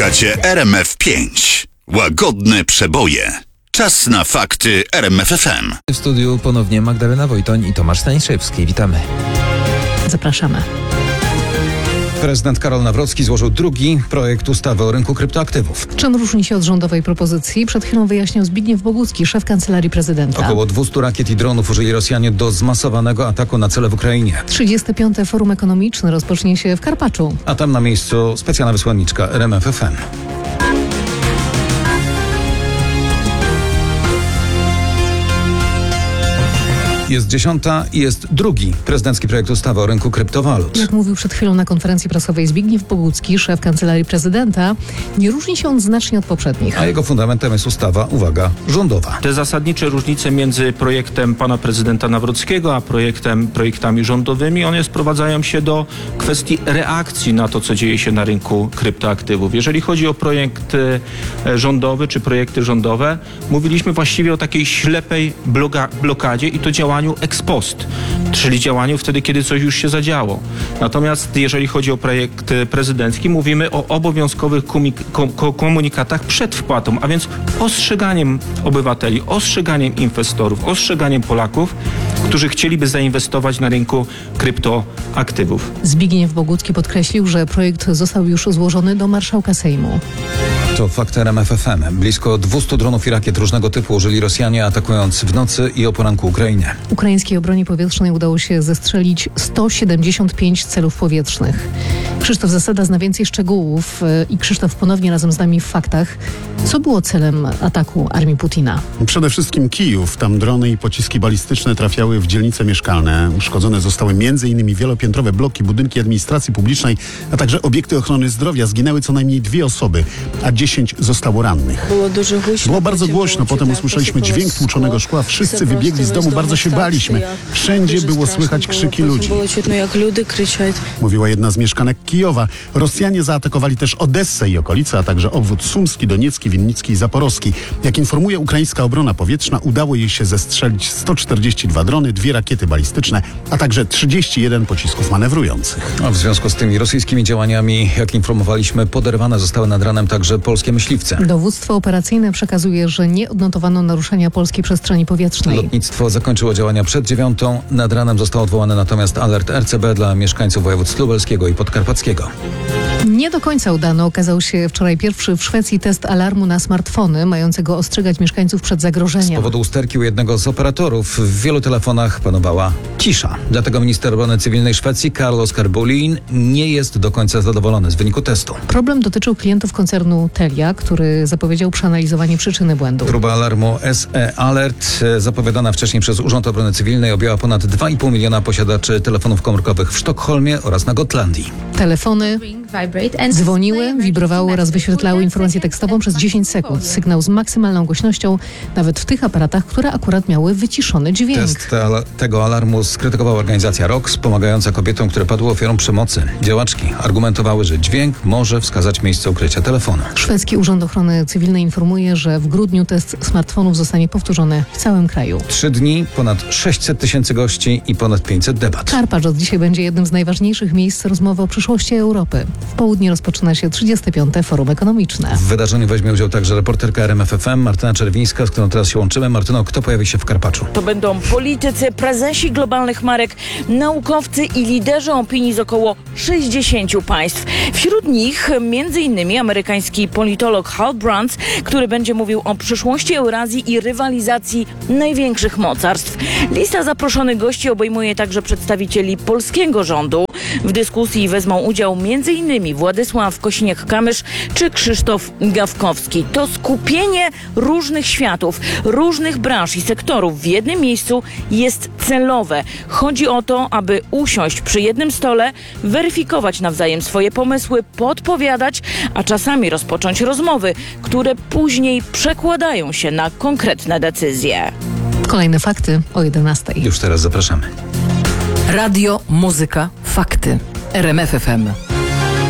Słuchacie RMF5. Łagodne przeboje. Czas na fakty RMF FM. W studiu ponownie Magdalena Wojtoń i Tomasz Staniszewski. Witamy. Zapraszamy. Prezydent Karol Nawrocki złożył drugi projekt ustawy o rynku kryptoaktywów. Czym różni się od rządowej propozycji? Przed chwilą wyjaśniał Zbigniew Bogucki, szef Kancelarii Prezydenta. Około 200 rakiet i dronów użyli Rosjanie do zmasowanego ataku na cele w Ukrainie. 35. Forum Ekonomiczne rozpocznie się w Karpaczu. A tam na miejscu specjalna wysłanniczka RMF FM. Jest 10. i jest drugi prezydencki projekt ustawy o rynku kryptowalut. Jak mówił przed chwilą na konferencji prasowej Zbigniew Bogucki, szef Kancelarii Prezydenta, nie różni się on znacznie od poprzednich. A jego fundamentem jest ustawa, uwaga, rządowa. Te zasadnicze różnice między projektem pana prezydenta Nawrockiego a projektami rządowymi, one sprowadzają się do kwestii reakcji na to, co dzieje się na rynku kryptoaktywów. Jeżeli chodzi o projekt rządowy czy projekty rządowe, mówiliśmy właściwie o takiej ślepej blokadzie i to działaniu ex post, czyli działaniu wtedy, kiedy coś już się zadziało. Natomiast jeżeli chodzi o projekt prezydencki, mówimy o obowiązkowych komunikatach przed wpłatą, a więc ostrzeganiem obywateli, ostrzeganiem inwestorów, ostrzeganiem Polaków, którzy chcieliby zainwestować na rynku kryptoaktywów. Zbigniew Bogucki podkreślił, że projekt został już złożony do marszałka Sejmu. To fakt RMF FM. Blisko 200 dronów i rakiet różnego typu użyli Rosjanie, atakując w nocy i o poranku Ukrainę. Ukraińskiej obronie powietrznej udało się zestrzelić 175 celów powietrznych. Krzysztof Zasada zna więcej szczegółów i Krzysztof ponownie razem z nami w faktach. Co było celem ataku armii Putina? Przede wszystkim Kijów. Tam drony i pociski balistyczne trafiały w dzielnice mieszkalne. Uszkodzone zostały m.in. wielopiętrowe bloki, budynki administracji publicznej, a także obiekty ochrony zdrowia. Zginęły co najmniej 2 osoby, a 10 zostało rannych. Było bardzo głośno, potem usłyszeliśmy dźwięk tłuczonego szkła. Wszyscy wybiegli z domu, bardzo się baliśmy. Wszędzie było słychać krzyki ludzi. Mówiła jedna z mieszkanek Kijowa. Rosjanie zaatakowali też Odessę i okolice, a także obwód sumski, doniecki, winnicki i zaporowski. Jak informuje ukraińska obrona powietrzna, udało jej się zestrzelić 142 drony, 2 rakiety balistyczne, a także 31 pocisków manewrujących. A w związku z tymi rosyjskimi działaniami, jak informowaliśmy, poderwane zostały nad ranem także polskie myśliwce. Dowództwo operacyjne przekazuje, że nie odnotowano naruszenia polskiej przestrzeni powietrznej. Lotnictwo zakończyło działania przed 9. Nad ranem został odwołany natomiast alert RCB dla mieszkańców województw lubelskiego i podkarpackiego. Nie do końca udany okazał się wczoraj pierwszy w Szwecji test alarmu na smartfony, mającego ostrzegać mieszkańców przed Z zagrożeniem. powodu usterki u jednego z operatorów w wielu telefonach panowała cisza. Dlatego minister obrony cywilnej Szwecji Carl Oskar Bolin nie jest do końca zadowolony z wyniku testu. Problem dotyczył klientów koncernu Telia, który zapowiedział przeanalizowanie przyczyny błędu. Próba alarmu SE Alert, zapowiadana wcześniej przez Urząd Obrony Cywilnej, objęła ponad 2,5 miliona posiadaczy telefonów komórkowych w Sztokholmie oraz na Gotlandii. Telefony dzwoniły, wibrowały oraz wyświetlały informację tekstową przez 10 sekund. Sygnał z maksymalną głośnością, nawet w tych aparatach, które akurat miały wyciszony dźwięk. Test tego alarmu skrytykowała organizacja ROX, pomagająca kobietom, które padły ofiarą przemocy. Działaczki argumentowały, że dźwięk może wskazać miejsce ukrycia telefonu. Szwedzki Urząd Ochrony Cywilnej informuje, że w grudniu test smartfonów zostanie powtórzony w całym kraju. 3 dni, ponad 600 tysięcy gości i ponad 500 debat. Karpacz od dzisiaj będzie jednym z najważniejszych miejsc rozmowy o przyszłości Europy. W południe rozpoczyna się 35. Forum Ekonomiczne. W wydarzeniu weźmie udział także reporterka RMF FM Martyna Czerwińska, z którą teraz się łączymy. Martyno, kto pojawi się w Karpaczu? To będą politycy, prezesi globalnych marek, naukowcy i liderzy opinii z około 60 państw. Wśród nich m.in. amerykański politolog Hal Brands, który będzie mówił o przyszłości Eurazji i rywalizacji największych mocarstw. Lista zaproszonych gości obejmuje także przedstawicieli polskiego rządu. W dyskusji wezmą udział m.in. Władysław Kosiniak-Kamysz czy Krzysztof Gawkowski. To skupienie różnych światów, różnych branż i sektorów w jednym miejscu jest celowe. Chodzi o to, aby usiąść przy jednym stole, weryfikować nawzajem swoje pomysły, podpowiadać, a czasami rozpocząć rozmowy, które później przekładają się na konkretne decyzje. Kolejne fakty o 11. Już teraz zapraszamy. Radio, muzyka, fakty. RMF FM.